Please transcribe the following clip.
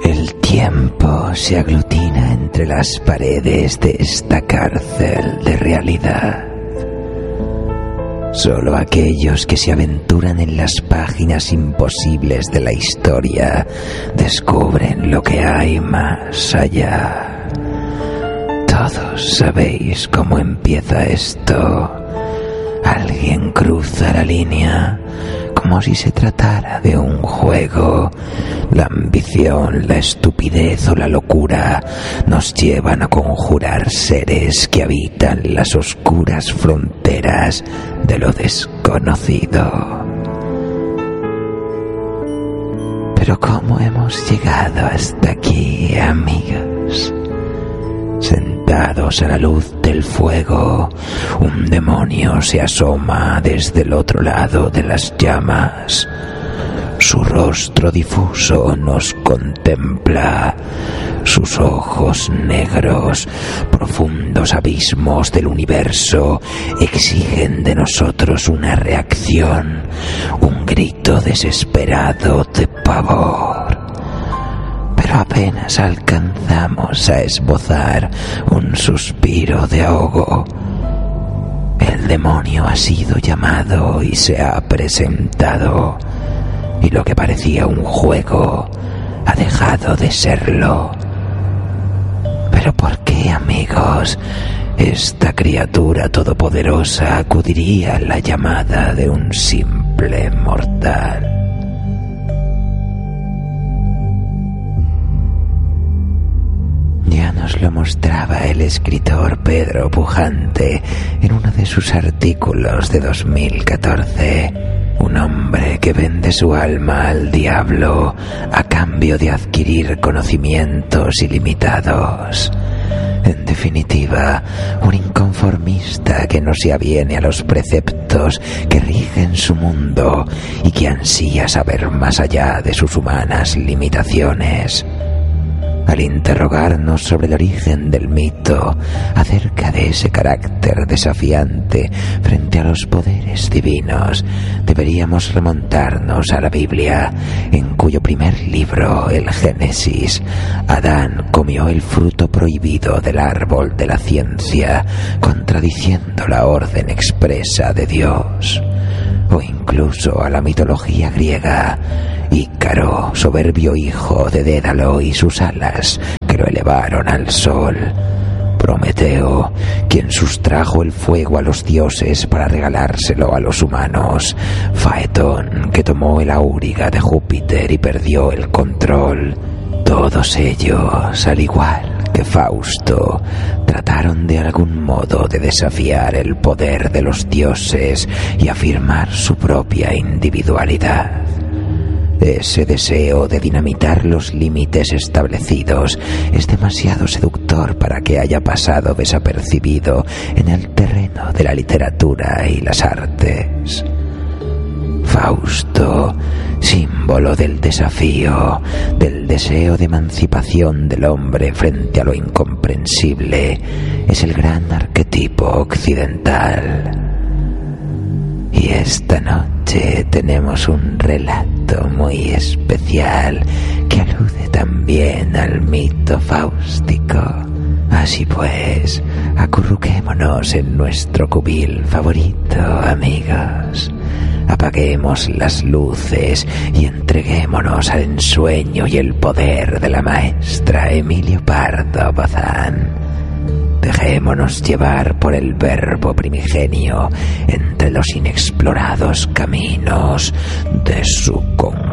El tiempo se aglutina entre las paredes de esta cárcel de realidad. Solo aquellos que se aventuran en las páginas imposibles de la historia descubren lo que hay más allá. Todos sabéis cómo empieza esto. Alguien cruza la línea como si se tratara de un juego. La ambición, la estupidez o la locura nos llevan a conjurar seres que habitan las oscuras fronteras de lo desconocido. Pero ¿cómo hemos llegado hasta aquí, amigos? Sentados a la luz del fuego, un demonio se asoma desde el otro lado de las llamas. Su rostro difuso nos contempla. Sus ojos negros, profundos abismos del universo, exigen de nosotros una reacción, un grito desesperado de pavor. Pero apenas alcanzamos a esbozar un suspiro de ahogo, el demonio ha sido llamado y se ha presentado, y lo que parecía un juego ha dejado de serlo. ¿Pero por qué, amigos, esta criatura todopoderosa acudiría a la llamada de un simple mortal? Ya nos lo mostraba el escritor Pedro Pujante en uno de sus artículos de 2014. Un hombre que vende su alma al diablo a cambio de adquirir conocimientos ilimitados. En definitiva, un inconformista que no se aviene a los preceptos que rigen su mundo y que ansía saber más allá de sus humanas limitaciones. Al interrogarnos sobre el origen del mito, acerca de ese carácter desafiante frente a los poderes divinos, deberíamos remontarnos a la Biblia, en cuyo primer libro, el Génesis, Adán comió el fruto prohibido del árbol de la ciencia, contradiciendo la orden expresa de Dios. O incluso a la mitología griega, Ícaro, soberbio hijo de Dédalo y sus alas que lo elevaron al sol. Prometeo, quien sustrajo el fuego a los dioses para regalárselo a los humanos. Faetón, que tomó el auriga de Júpiter y perdió el control. Todos ellos, al igual que Fausto, trataron de algún modo de desafiar el poder de los dioses y afirmar su propia individualidad. Ese deseo de dinamitar los límites establecidos es demasiado seductor para que haya pasado desapercibido en el terreno de la literatura y las artes. Fausto, símbolo del desafío, del deseo de emancipación del hombre frente a lo incomprensible, es el gran arquetipo occidental. Y esta noche tenemos un relato muy especial que alude también al mito fáustico. Así pues, acurruquémonos en nuestro cubil favorito, amigos. Apaguemos las luces y entreguémonos al ensueño y el poder de la maestra Emilio Pardo Bazán. Dejémonos llevar por el verbo primigenio entre los inexplorados caminos de su conjuro.